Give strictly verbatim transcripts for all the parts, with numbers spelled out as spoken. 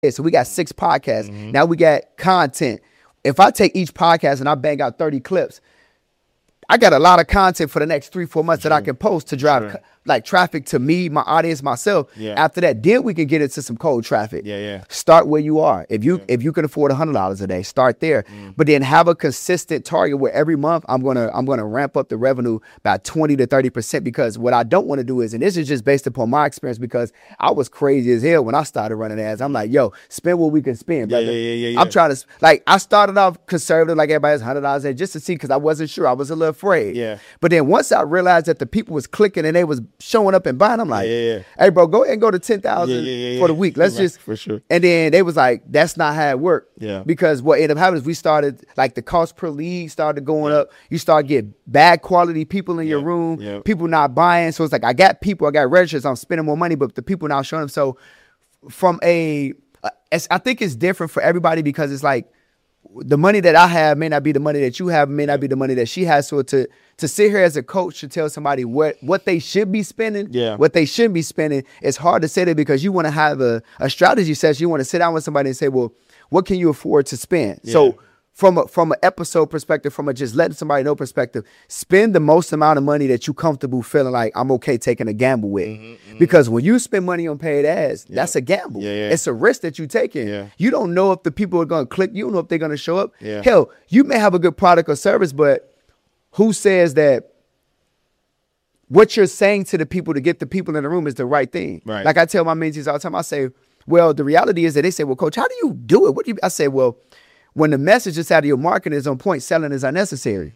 So we got six podcasts. Mm-hmm. Now we got content. If I take each podcast and I bang out thirty clips, I got a lot of content for the next three, four months sure. that I can post to drive sure. like traffic to me, my audience, myself. Yeah. After that, then we can get into some cold traffic. Yeah, yeah. Start where you are. If you yeah. if you can afford a hundred dollars a day, start there. Mm. But then have a consistent target where every month I'm gonna I'm gonna ramp up the revenue by twenty to thirty percent. Because what I don't want to do is, and this is just based upon my experience, because I was crazy as hell when I started running ads. I'm like, yo, spend what we can spend. Yeah, brother. yeah, yeah, yeah, yeah. I'm trying to like I started off conservative, like everybody has hundred dollars a day, just to see, because I wasn't sure. I was a little afraid. Yeah. But then once I realized that the people was clicking and they was showing up and buying, I'm like, yeah, yeah, yeah. hey, bro, go ahead and go to ten thousand yeah, yeah, yeah, for the week. Let's right, just. For sure. And then they was like, that's not how it worked. Yeah. Because what ended up happening is we started, like the cost per lead started going yeah. up. You start getting bad quality people in yeah. your room. Yeah. People not buying. So it's like, I got people, I got registers, I'm spending more money, but the people not showing them. So from a, I think it's different for everybody, because it's like, the money that I have may not be the money that you have, may not be the money that she has. So to to sit here as a coach to tell somebody what, what they should be spending, yeah. what they shouldn't be spending, it's hard to say that, because you want to have a, a strategy session. You want to sit down with somebody and say, well, what can you afford to spend? Yeah. So from a, from an episode perspective, from a just letting somebody know perspective, spend the most amount of money that you comfortable feeling like I'm okay taking a gamble with. Mm-hmm, mm-hmm. Because when you spend money on paid ads, yeah. that's a gamble. Yeah, yeah. It's a risk that you're taking. Yeah. You don't know if the people are going to click. You don't know if they're going to show up. Yeah. Hell, you may have a good product or service, but who says that what you're saying to the people to get the people in the room is the right thing? Right. Like I tell my mentees all the time, I say, well, the reality is that they say, well, coach, how do you do it? What do you, I say, well, when the message is out of your marketing is on point, selling is unnecessary.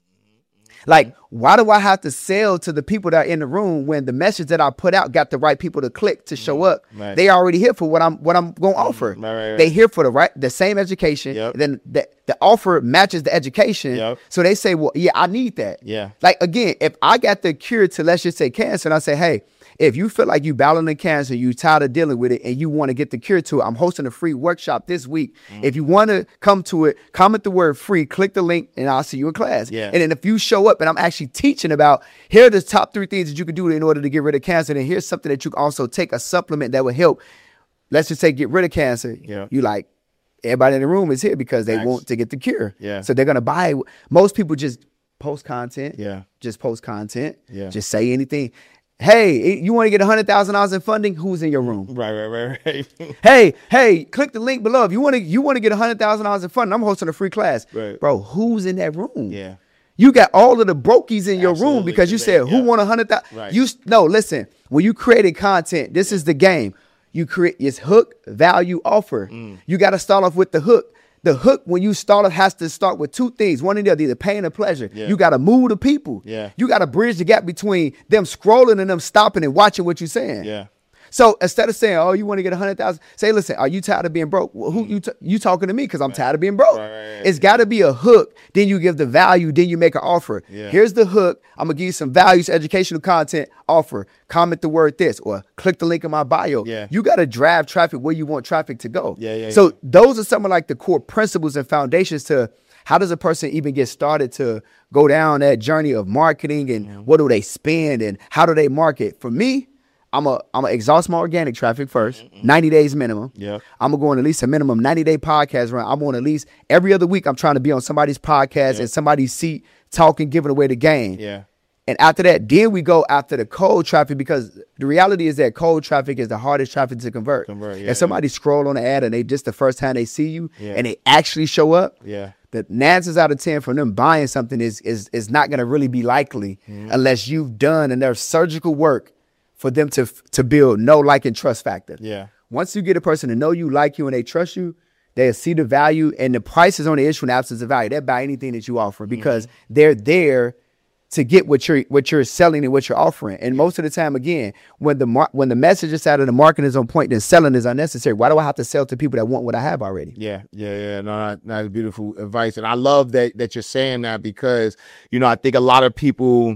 Like, why do I have to sell to the people that are in the room when the message that I put out got the right people to click to show up? Right. They already here for what I'm what I'm going to offer. Right, right, right. They here for the right the same education. Yep. Then the, the offer matches the education. Yep. So they say, well, yeah, I need that. Yeah. Like, again, if I got the cure to, let's just say, cancer, and I say, hey, if you feel like you battling cancer, you tired of dealing with it, and you want to get the cure to it, I'm hosting a free workshop this week. Mm-hmm. If you want to come to it, comment the word free, click the link, and I'll see you in class. Yeah. And then if you show up and I'm actually teaching about, here are the top three things that you can do in order to get rid of cancer, and here's something that you can also take, a supplement that will help. Let's just say get rid of cancer. Yeah. You like, everybody in the room is here because they Nice. want to get the cure. Yeah. So they're going to buy it. Most people just post content. Yeah. Just post content. Yeah. Just say anything. Hey, you want to get one hundred thousand dollars in funding? Who's in your room? Right, right, right, right. hey, hey, click the link below. If you want to you want to get one hundred thousand dollars in funding, I'm hosting a free class. Right. Bro, who's in that room? Yeah. You got all of the brokies in your Absolutely. room because you said, who Yeah. want one hundred thousand dollars? Right. You No, listen, when you created content, this is the game. You create it's hook, value, offer. Mm. You got to start off with the hook. The hook, when you start off, has to start with two things. One or the other, either pain or pleasure. Yeah. You got to move the people. Yeah. You got to bridge the gap between them scrolling and them stopping and watching what you're saying. Yeah. So instead of saying, oh, you want to get one hundred thousand, say, listen, are you tired of being broke? Well, who you t- you talking to me because I'm tired of being broke. Right, right, right. It's got to be a hook. Then you give the value. Then you make an offer. Yeah. Here's the hook. I'm going to give you some values, educational content, offer. Comment the word this or click the link in my bio. Yeah. You got to drive traffic where you want traffic to go. Yeah, yeah, so yeah. those are some of like the core principles and foundations to how does a person even get started to go down that journey of marketing and Mm-hmm. what do they spend and how do they market? For me, I'm a I'm gonna exhaust my organic traffic first, Mm-hmm. ninety days minimum. Yeah. I'm gonna go on at least a minimum ninety day podcast run. I'm on at least every other week. I'm trying to be on somebody's podcast Yeah. and somebody's seat talking, giving away the game. Yeah. And after that, then we go after the cold traffic because the reality is that cold traffic is the hardest traffic to convert. Convert, yeah, if somebody scroll on the ad and they just the first time they see you Yeah. and they actually show up, Yeah. the nine times out of ten from them buying something is is is not going to really be likely Mm-hmm. unless you've done enough surgical work for them to to build know, like, and trust factor. Yeah. Once you get a person to know you, like you, and they trust you, they see the value, and the price is on the issue and absence of value. They'll buy anything that you offer because Mm-hmm. they're there to get what you're what you're selling and what you're offering. And most of the time, again, when the mar- when the message is out of the marketing is on point, then selling is unnecessary. Why do I have to sell to people that want what I have already? Yeah, yeah, yeah. No, that, that's beautiful advice, and I love that that you're saying that because you know I think a lot of people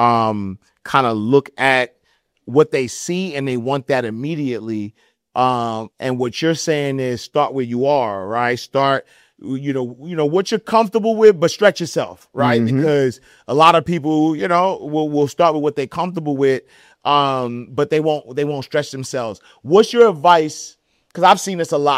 um, kind of look at what they see and they want that immediately. Um, and what you're saying is start where you are, right? Start, you know, you know what you're comfortable with, but stretch yourself, right? Mm-hmm. Because a lot of people, you know, will will start with what they're comfortable with, um, but they won't they won't stretch themselves. What's your advice? because I've seen this a lot.